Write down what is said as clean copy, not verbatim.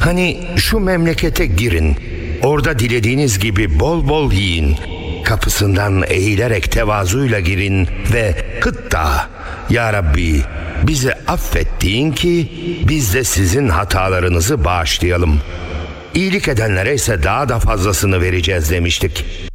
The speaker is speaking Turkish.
Hani şu memlekete girin, orada dilediğiniz gibi bol bol yiyin. Kapısından eğilerek tevazuyla girin ve hıtta, ya Rabbi bizi affet deyin ki biz de sizin hatalarınızı bağışlayalım. İyilik edenlere ise daha da fazlasını vereceğiz demiştik.